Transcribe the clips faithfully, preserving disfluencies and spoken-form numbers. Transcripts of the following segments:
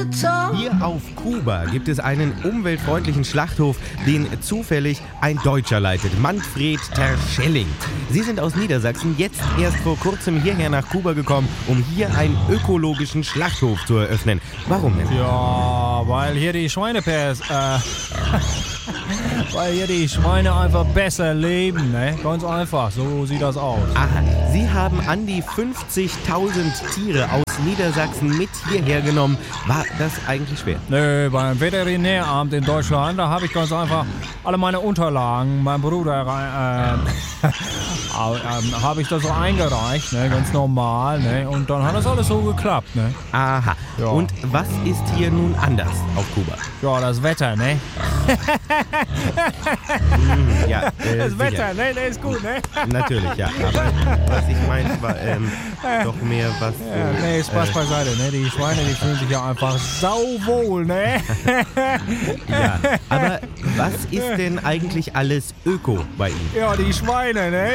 Hier auf Kuba gibt es einen umweltfreundlichen Schlachthof, den zufällig ein Deutscher leitet, Manfred Terschelling. Sie sind aus Niedersachsen, jetzt erst vor kurzem hierher nach Kuba gekommen, um hier einen ökologischen Schlachthof zu eröffnen. Warum denn? Ja, weil hier die Schweinepers, äh, weil hier die Schweine einfach besser leben, ne? Ganz einfach, so sieht das aus. Aha, Sie haben an die fünfzigtausend Tiere aus Niedersachsen mit hierher genommen. War das eigentlich schwer? Nö, beim Veterinäramt in Deutschland, da habe ich ganz einfach alle meine Unterlagen, mein Bruder, äh, äh, habe ich das so eingereicht, ne? Ganz normal, ne? Und dann hat das alles so geklappt, ne? Aha, Ja. Und was ist hier nun anders auf Kuba? Ja, das Wetter, ne? Hm, ja, äh, Das sicher. Wetter, ne? Das ist gut, ne? Natürlich, ja. Aber was ich meinte, war ähm, doch mehr was so... Ja, nee, Spaß äh, beiseite, ne? Die Schweine, die fühlen sich ja einfach sauwohl, ne? Ja, aber was ist denn eigentlich alles Öko bei Ihnen? Ja, die Schweine, ne?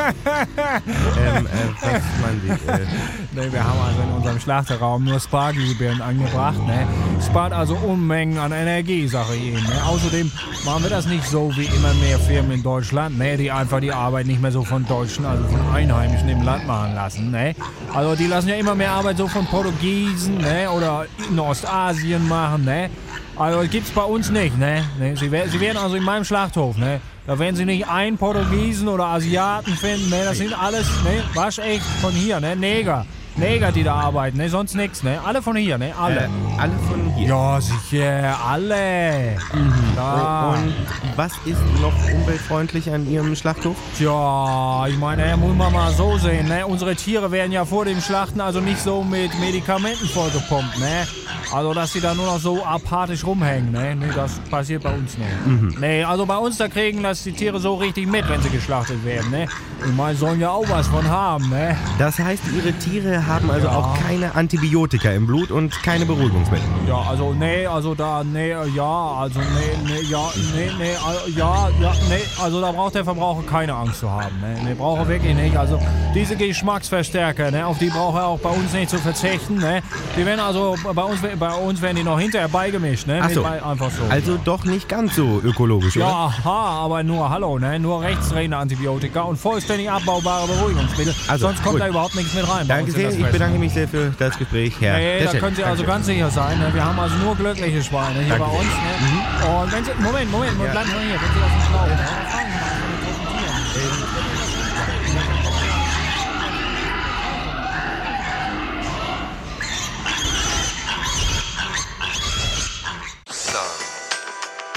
Ähm, äh, was meinen Sie? Äh, Ne, wir haben also in unserem Schlachterraum nur Spargelbeeren angebracht, ne? Spart also Unmengen an Energie, sage ich Ihnen, ne? Außerdem machen wir das nicht so wie immer mehr Firmen in Deutschland, ne? Die einfach die Arbeit nicht mehr so von Deutschen, also von Einheimischen im Land machen lassen, ne? Also die lassen ja immer mehr Arbeit so von Portugiesen, ne? Oder in Ostasien machen, ne? Also das gibt's bei uns nicht, ne? ne? Sie, wer- Sie werden also in meinem Schlachthof, ne? Da werden Sie nicht einen Portugiesen oder Asiaten finden, ne? Das sind alles, ne? Waschecht von hier, ne? Neger. Neger, die da arbeiten, ne? Sonst nix, ne? Alle von hier, ne? Alle. äh, alle von hier. Ja, sicher, alle. Klar. Und was ist noch umweltfreundlich an Ihrem Schlachthof? Tja, ich meine, ja, muss man mal so sehen, ne? Unsere Tiere werden ja vor dem Schlachten also nicht so mit Medikamenten vollgepumpt, ne? Also, dass die da nur noch so apathisch rumhängen, ne? Nee, das passiert bei uns nicht. Mhm. Nee, also bei uns, da kriegen das die Tiere so richtig mit, wenn sie geschlachtet werden, ne? Ich meine, sollen ja auch was von haben, ne? Das heißt, Ihre Tiere haben also Ja. auch keine Antibiotika im Blut und keine Beruhigungsmittel. Ja, also, nee, also da, nee, ja, also, nee, nee, ja, nee, nee, also, ja, ja, nee, also da braucht der Verbraucher keine Angst zu haben, ne? Nee, braucht er wirklich nicht. Also, diese Geschmacksverstärker, ne, auf die braucht er auch bei uns nicht zu verzichten, ne? Die werden also, bei uns, bei uns werden die noch hinterher beigemischt, ne? Ach so. Mit- Einfach so. Also doch nicht ganz so ökologisch, oder? Ja, aha, aber nur, hallo, ne? Nur rechtsdrehende Antibiotika und vollständig abbaubare Beruhigungsmittel. Also, Sonst kommt gut. da überhaupt nichts mit rein. bei Danke uns in sehr, das ich Fressen. bedanke mich sehr für das Gespräch, Herr Nee, da Terschelling. können Sie also Danke. ganz sicher sein. Ne? Wir haben also nur glückliche Schweine hier Danke bei uns. sehr. Ne? Und wenn Sie, Moment, Moment, Ja. bleiben Sie mal hier, wenn Sie aus dem Schlauch. Ne?